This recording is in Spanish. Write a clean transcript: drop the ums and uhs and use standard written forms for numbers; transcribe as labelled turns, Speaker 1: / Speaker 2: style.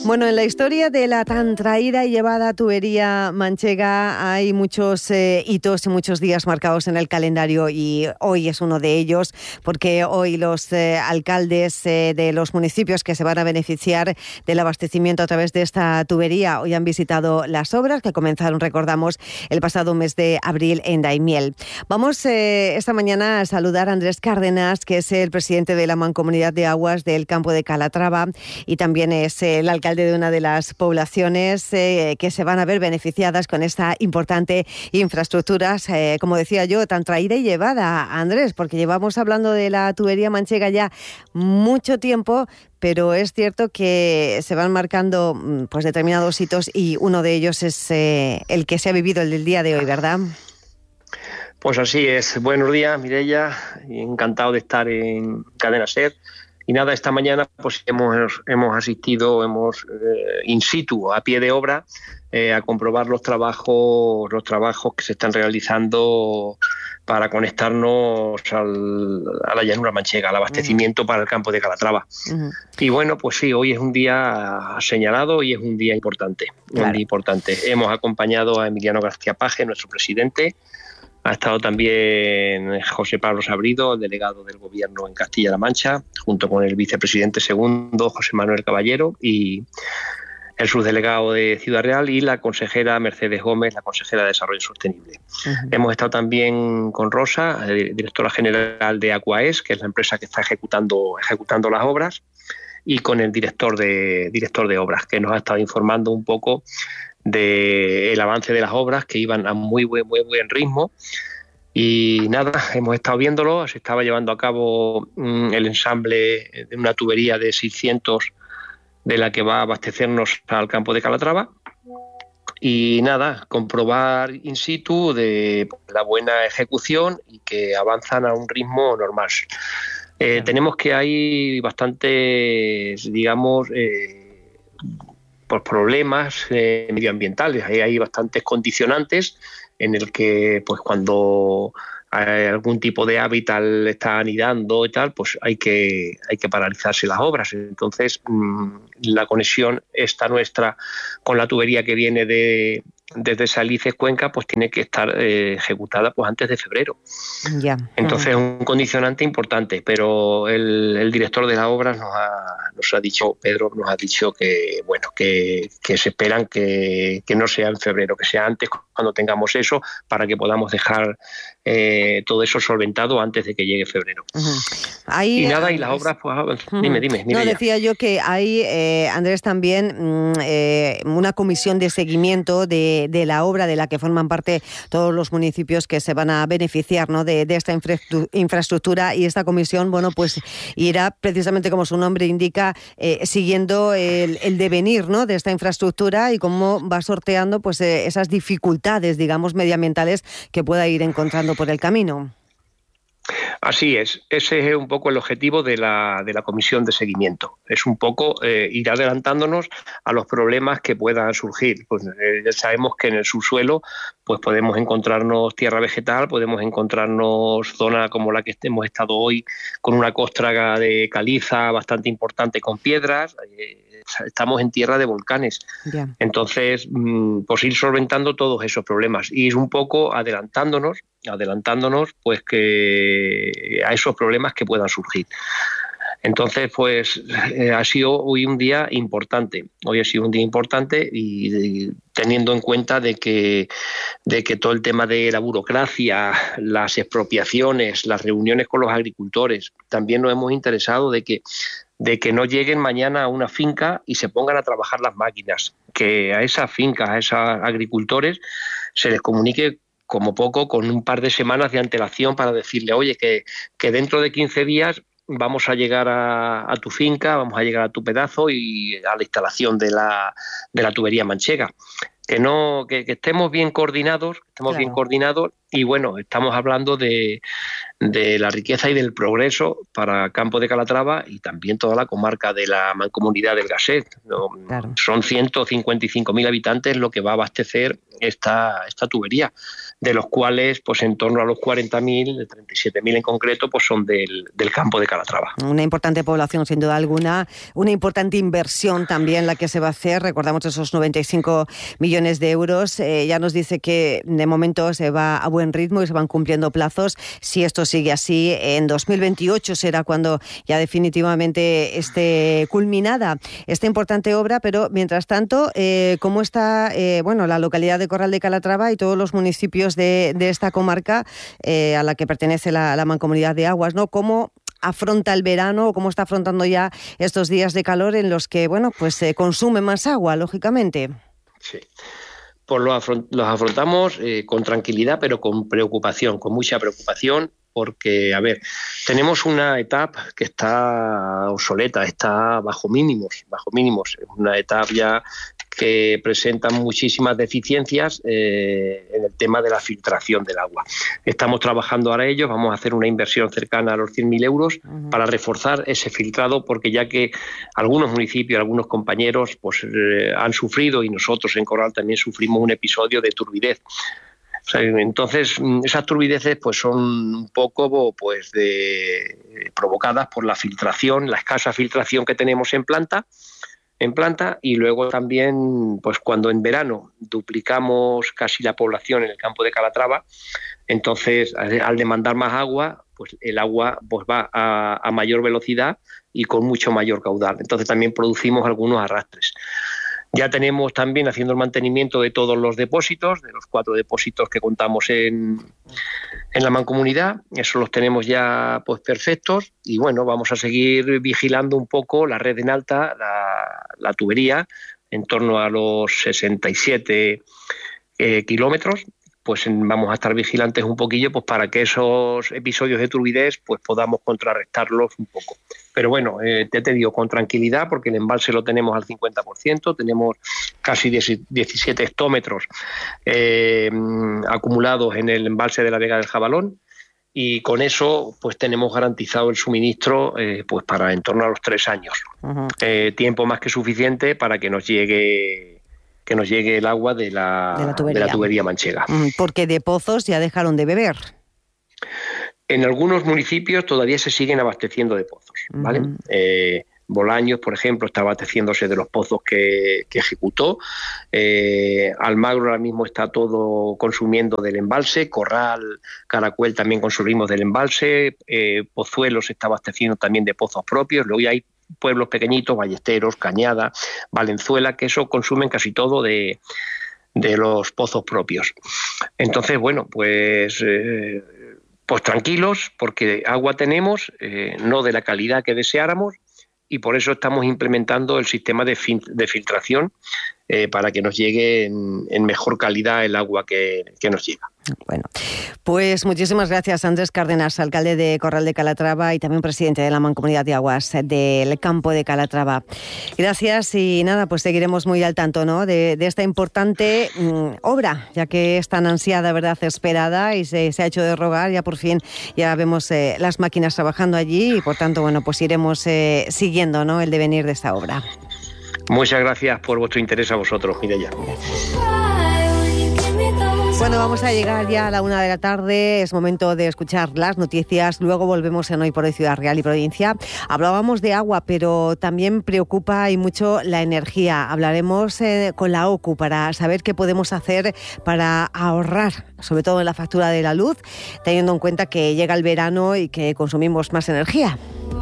Speaker 1: Bueno, en la historia de la tan traída y llevada tubería manchega hay muchos hitos y muchos días marcados en el calendario, y hoy es uno de ellos, porque hoy los alcaldes de los municipios que se van a beneficiar del abastecimiento a través de esta tubería hoy han visitado las obras que comenzaron, recordamos, el pasado mes de abril en Daimiel. Vamos esta mañana a saludar a Andrés Cárdenas, que es el presidente de la Mancomunidad de Aguas del Campo de Calatrava y también es el alcalde de una de las poblaciones que se van a ver beneficiadas con esta importante infraestructura, como decía yo, tan traída y llevada, Andrés, porque llevamos hablando de la tubería manchega ya mucho tiempo, pero es cierto que se van marcando pues determinados hitos, y uno de ellos es el que se ha vivido el del día de hoy, ¿verdad?
Speaker 2: Pues así es. Buenos días, Mireia. Encantado de estar en Cadena SER. Y nada, esta mañana pues hemos asistido, in situ, a pie de obra, a comprobar los trabajos que se están realizando para conectarnos a la llanura manchega, al abastecimiento para el campo de Calatrava. Y bueno, pues sí, hoy es un día señalado y es un día importante. Claro. Un día importante. Hemos acompañado a Emiliano García Paje, nuestro presidente. Ha estado también José Pablo Sabrido, el delegado del Gobierno en Castilla-La Mancha, junto con el vicepresidente segundo, José Manuel Caballero, y el subdelegado de Ciudad Real, y la consejera Mercedes Gómez, la consejera de Desarrollo Sostenible. Hemos estado también con Rosa, directora general de Aquaes, que es la empresa que está ejecutando las obras, y con el director de obras, que nos ha estado informando un poco del avance de las obras, que iban a muy buen ritmo. Y nada, hemos estado viéndolo. Se estaba llevando a cabo el ensamble de una tubería de 600 de la que va a abastecernos al campo de Calatrava. Y nada, comprobar in situ de la buena ejecución y que avanzan a un ritmo normal. Tenemos que hay bastantes, digamos, por problemas medioambientales. Hay bastantes condicionantes en el que, pues, cuando hay algún tipo de hábitat está anidando y tal, pues hay que paralizarse las obras. Entonces, la conexión esta nuestra con la tubería que viene desde Salices, Cuenca, pues tiene que estar ejecutada pues antes de febrero. Ya. Entonces es un condicionante importante, pero el director de las obras nos ha dicho, Pedro, nos ha dicho que bueno, que se esperan que no sea en febrero, que sea antes, cuando tengamos eso, para que podamos dejar todo eso solventado antes de que llegue febrero.
Speaker 1: Ahí,
Speaker 2: y nada, y las obras, pues dime.
Speaker 1: No, decía yo que hay, Andrés, también una comisión de seguimiento de la obra de la que forman parte todos los municipios que se van a beneficiar, ¿no?, de esta infraestructura, y esta comisión, bueno, pues irá precisamente, como su nombre indica, siguiendo el devenir, ¿no?, de esta infraestructura y cómo va sorteando pues esas dificultades, digamos, medioambientales que pueda ir encontrando por el camino.
Speaker 2: Así es, ese es un poco el objetivo de la comisión de seguimiento. Es un poco ir adelantándonos a los problemas que puedan surgir. Pues ya sabemos que en el subsuelo pues podemos encontrarnos tierra vegetal, podemos encontrarnos zonas como la que hemos estado hoy, con una costra de caliza bastante importante con piedras. Estamos en tierra de volcanes. Yeah. Entonces, pues ir solventando todos esos problemas, ir un poco adelantándonos pues que a esos problemas que puedan surgir. Entonces, pues ha sido hoy un día importante. Hoy ha sido un día importante y teniendo en cuenta de que todo el tema de la burocracia, las expropiaciones, las reuniones con los agricultores, también nos hemos interesado de que no lleguen mañana a una finca y se pongan a trabajar las máquinas, que a esas fincas, a esos agricultores, se les comunique como poco con un par de semanas de antelación para decirle, oye, que dentro de 15 días vamos a llegar a tu finca, vamos a llegar a tu pedazo y a la instalación de la tubería manchega. Que estemos bien coordinados, y bueno, estamos hablando de la riqueza y del progreso para el campo de Calatrava y también toda la comarca de la Mancomunidad del Gaset, ¿no? Claro. Son 155.000 habitantes lo que va a abastecer esta tubería. de los cuales pues en torno a los 40.000, de 37.000 en concreto, pues son del campo de Calatrava.
Speaker 1: Una importante población, sin duda alguna, una importante inversión también la que se va a hacer. Recordamos esos 95 millones de euros. Ya nos dice que de momento se va a buen ritmo y se van cumpliendo plazos. Si esto sigue así, en 2028 será cuando ya definitivamente esté culminada esta importante obra, pero mientras tanto, ¿cómo está la localidad de Corral de Calatrava y todos los municipios de esta comarca a la que pertenece la Mancomunidad de Aguas, ¿no? ¿Cómo afronta el verano o cómo está afrontando ya estos días de calor en los que, se consume más agua, lógicamente?
Speaker 2: Sí. Pues los afrontamos con tranquilidad, pero con preocupación, con mucha preocupación, porque, tenemos una etapa que está obsoleta, está bajo mínimos, es una etapa ya que presenta muchísimas deficiencias en el tema de la filtración del agua. Estamos trabajando ahora ellos, vamos a hacer una inversión cercana a los 100.000 euros para reforzar ese filtrado, porque ya que algunos municipios, algunos compañeros han sufrido, y nosotros en Corral también sufrimos un episodio de turbidez. Entonces, esas turbideces son un poco provocadas por la filtración, la escasa filtración que tenemos en planta, y luego también cuando en verano duplicamos casi la población en el campo de Calatrava, entonces al demandar más agua, el agua va a mayor velocidad y con mucho mayor caudal. Entonces también producimos algunos arrastres. Ya tenemos también haciendo el mantenimiento de todos los depósitos, de los 4 depósitos que contamos en la mancomunidad. Eso los tenemos ya perfectos, y vamos a seguir vigilando un poco la red en alta, la tubería, en torno a los 67 kilómetros. Vamos a estar vigilantes un poquillo para que esos episodios de turbidez podamos contrarrestarlos un poco. Pero te digo, con tranquilidad, porque el embalse lo tenemos al 50%, tenemos casi 17 hectómetros acumulados en el embalse de la Vega del Jabalón, y con eso tenemos garantizado el suministro para en torno a los 3 años. Uh-huh. Tiempo más que suficiente para que nos llegue el agua de la tubería manchega.
Speaker 1: Porque de pozos ya dejaron de beber.
Speaker 2: En algunos municipios todavía se siguen abasteciendo de pozos, ¿vale? Uh-huh. Bolaños, por ejemplo, está abasteciéndose de los pozos que ejecutó. Almagro ahora mismo está todo consumiendo del embalse. Corral, Caracuel también consumimos del embalse. Pozuelo se está abasteciendo también de pozos propios. Luego hay pueblos pequeñitos, Ballesteros, Cañada, Valenzuela, que eso consumen casi todo de los pozos propios. Entonces, tranquilos, porque agua tenemos, no de la calidad que deseáramos, y por eso estamos implementando el sistema de filtración para que nos llegue en mejor calidad el agua que nos llega.
Speaker 1: Bueno, pues muchísimas gracias, Andrés Cárdenas, alcalde de Corral de Calatrava y también presidente de la Mancomunidad de Aguas del campo de Calatrava. Gracias, y seguiremos muy al tanto, ¿no?, de esta importante obra, ya que es tan ansiada, ¿verdad?, esperada, y se ha hecho de rogar. Ya por fin ya vemos las máquinas trabajando allí, y por tanto, iremos siguiendo, ¿no?, el devenir de esta obra.
Speaker 2: Muchas gracias por vuestro interés a vosotros, Mireia.
Speaker 1: Bueno, vamos a llegar ya a la 1 de la tarde, es momento de escuchar las noticias, luego volvemos en Hoy por Hoy Ciudad Real y Provincia. Hablábamos de agua, pero también preocupa y mucho la energía. Hablaremos con la OCU para saber qué podemos hacer para ahorrar, sobre todo en la factura de la luz, teniendo en cuenta que llega el verano y que consumimos más energía.